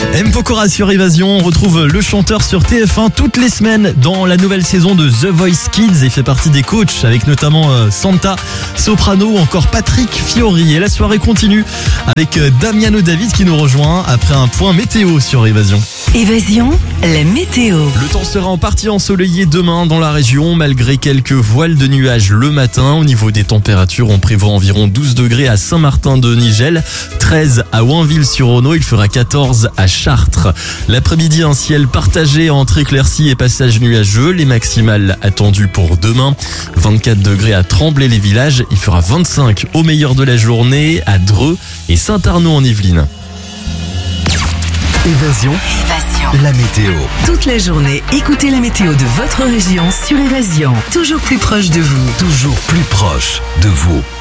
M. Pokora sur Évasion, on retrouve le chanteur sur TF1 toutes les semaines dans la nouvelle saison de The Voice Kids et fait partie des coachs avec notamment Santa Soprano ou encore Patrick Fiori. Et la soirée continue avec Damiano David qui nous rejoint après un point météo sur Évasion. Évasion, la météo. Le temps sera en partie ensoleillé demain dans la région malgré quelques voiles de nuages le matin. Au niveau des températures, on prévoit environ 12 degrés à Saint-Martin-de-Nigel, 13 à Oinville-sur-Auneau, il fera 14 à Chartres. L'après-midi, un ciel partagé entre éclaircies et passages nuageux. Les maximales attendues pour demain, 24 degrés à Tremblay-les-Villages, il fera 25 au meilleur de la journée à Dreux et Saint-Arnaud en Yvelines. Évasion, la météo. Toute la journée, écoutez la météo de votre région sur Évasion. Toujours plus proche de vous. Toujours plus proche de vous.